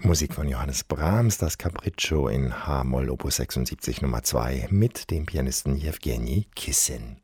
Musik von Johannes Brahms, das Capriccio in H-Moll Opus 76 Nummer 2 mit dem Pianisten Jewgeni Kissin.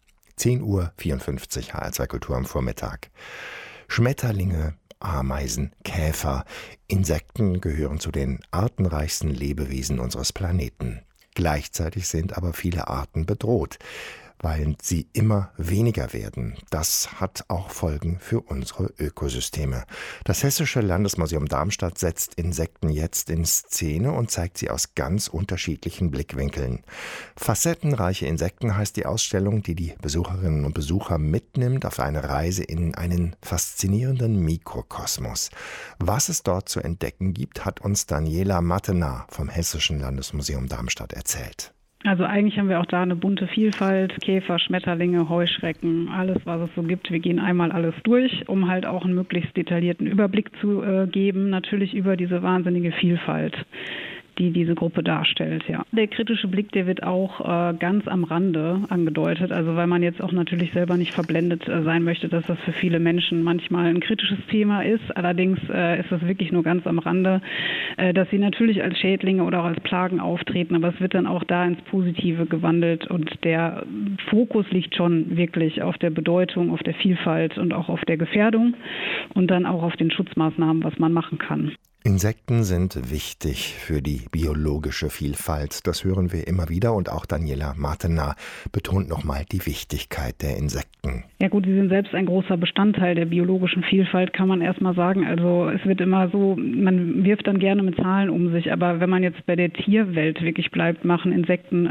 10:54 Uhr, HR2 Kultur am Vormittag. Schmetterlinge, Ameisen, Käfer, Insekten gehören zu den artenreichsten Lebewesen unseres Planeten. Gleichzeitig sind aber viele Arten bedroht, weil sie immer weniger werden. Das hat auch Folgen für unsere Ökosysteme. Das Hessische Landesmuseum Darmstadt setzt Insekten jetzt in Szene und zeigt sie aus ganz unterschiedlichen Blickwinkeln. Facettenreiche Insekten heißt die Ausstellung, die die Besucherinnen und Besucher mitnimmt auf eine Reise in einen faszinierenden Mikrokosmos. Was es dort zu entdecken gibt, hat uns Daniela Mattener vom Hessischen Landesmuseum Darmstadt erzählt. Also eigentlich haben wir auch da eine bunte Vielfalt, Käfer, Schmetterlinge, Heuschrecken, alles, was es so gibt. Wir gehen einmal alles durch, um halt auch einen möglichst detaillierten Überblick zu geben, natürlich über diese wahnsinnige Vielfalt, die diese Gruppe darstellt, ja. Der kritische Blick, der wird auch ganz am Rande angedeutet, also weil man jetzt auch natürlich selber nicht verblendet sein möchte, dass das für viele Menschen manchmal ein kritisches Thema ist. Allerdings ist das wirklich nur ganz am Rande, dass sie natürlich als Schädlinge oder auch als Plagen auftreten, aber es wird dann auch da ins Positive gewandelt und der Fokus liegt schon wirklich auf der Bedeutung, auf der Vielfalt und auch auf der Gefährdung und dann auch auf den Schutzmaßnahmen, was man machen kann. Insekten sind wichtig für die biologische Vielfalt. Das hören wir immer wieder und auch Daniela Mattener betont nochmal die Wichtigkeit der Insekten. Ja gut, sie sind selbst ein großer Bestandteil der biologischen Vielfalt, kann man erstmal sagen. Also es wird immer so, man wirft dann gerne mit Zahlen um sich, aber wenn man jetzt bei der Tierwelt wirklich bleibt, machen Insekten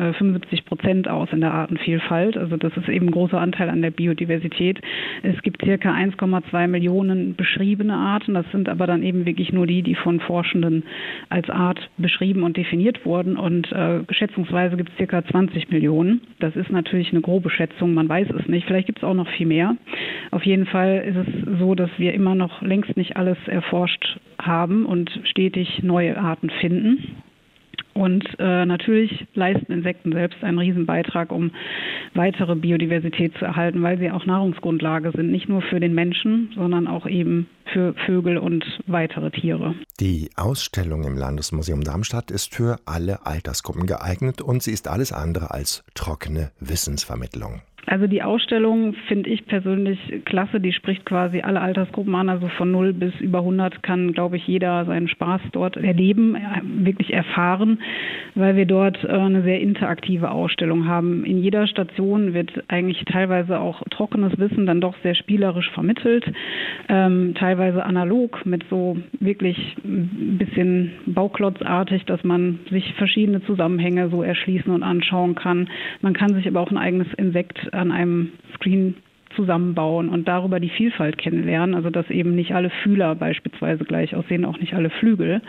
75% aus in der Artenvielfalt. Also das ist eben ein großer Anteil an der Biodiversität. Es gibt circa 1,2 Millionen beschriebene Arten. Das sind aber dann eben wirklich nur die von Forschenden als Art beschrieben und definiert wurden und schätzungsweise gibt es ca. 20 Millionen. Das ist natürlich eine grobe Schätzung, man weiß es nicht. Vielleicht gibt es auch noch viel mehr. Auf jeden Fall ist es so, dass wir immer noch längst nicht alles erforscht haben und stetig neue Arten finden. Und natürlich leisten Insekten selbst einen Riesenbeitrag, um weitere Biodiversität zu erhalten, weil sie auch Nahrungsgrundlage sind, nicht nur für den Menschen, sondern auch eben für Vögel und weitere Tiere. Die Ausstellung im Landesmuseum Darmstadt ist für alle Altersgruppen geeignet und sie ist alles andere als trockene Wissensvermittlung. Also die Ausstellung finde ich persönlich klasse, die spricht quasi alle Altersgruppen an, also von 0 bis über 100 kann, glaube ich, jeder seinen Spaß dort erleben, wirklich erfahren, weil wir dort eine sehr interaktive Ausstellung haben. In jeder Station wird eigentlich teilweise auch trockenes Wissen dann doch sehr spielerisch vermittelt, teilweise analog mit so wirklich ein bisschen bauklotzartig, dass man sich verschiedene Zusammenhänge so erschließen und anschauen kann. Man kann sich aber auch ein eigenes Insekt an einem Screen zusammenbauen und darüber die Vielfalt kennenlernen, also dass eben nicht alle Fühler beispielsweise gleich aussehen, auch nicht alle Flügel.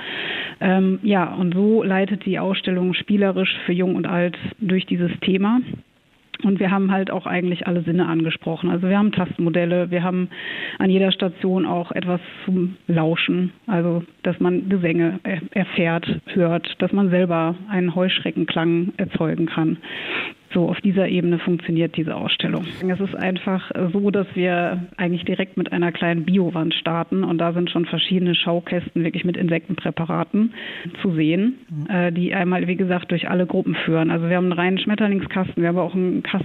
Und so leitet die Ausstellung spielerisch für Jung und Alt durch dieses Thema. Und wir haben halt auch eigentlich alle Sinne angesprochen. Also wir haben Tastenmodelle, wir haben an jeder Station auch etwas zum Lauschen, also dass man Gesänge erfährt, hört, dass man selber einen Heuschreckenklang erzeugen kann. So, auf dieser Ebene funktioniert diese Ausstellung. Es ist einfach so, dass wir eigentlich direkt mit einer kleinen Biowand starten und da sind schon verschiedene Schaukästen wirklich mit Insektenpräparaten zu sehen, die einmal, wie gesagt, durch alle Gruppen führen. Also wir haben einen reinen Schmetterlingskasten, wir haben auch einen Kasten